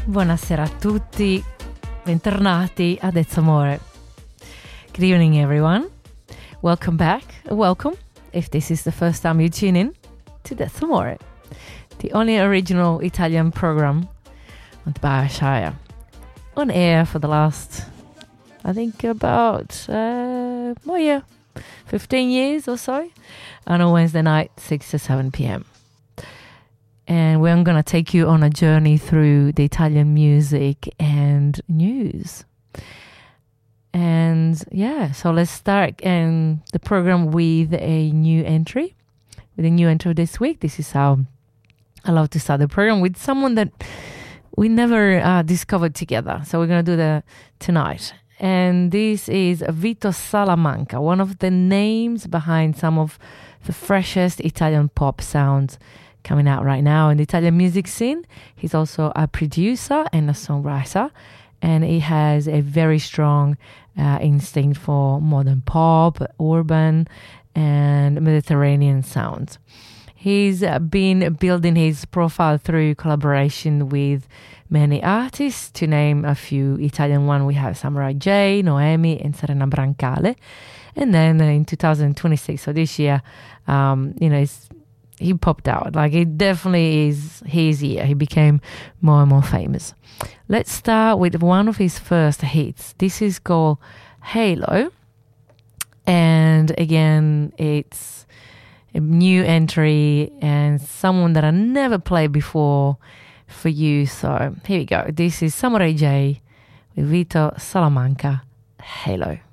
Buonasera a tutti, bentornati a That's Amore. Good evening, everyone. Welcome back. Welcome, if this is the first time you tune in, to That's Amore, the only original Italian program on Tobaya Shire. On air for the last, I think, about 15 years or so, on a Wednesday night, 6 to 7 p.m. And we're going to take you on a journey through the Italian music and news. And yeah, so let's start the program with a new entry. With a new entry this week. This is how I love to start the program, with someone that we never discovered together. So we're going to do that tonight. And this is Vito Salamanca, one of the names behind some of the freshest Italian pop sounds coming out right now in the Italian music scene. He's also a producer and a songwriter, and he has a very strong instinct for modern pop, urban, and Mediterranean sounds. He's been building his profile through collaboration with many artists. To name a few Italian ones, we have Samurai J, Noemi, and Serena Brancale. And then in 2026, so this year, he popped out. Like, it definitely is his year. He became more and more famous. Let's start with one of his first hits. This is called Halo. And again, it's a new entry and someone that I never played before for you. So here we go. This is Samurai J with Vito Salamanca, Halo.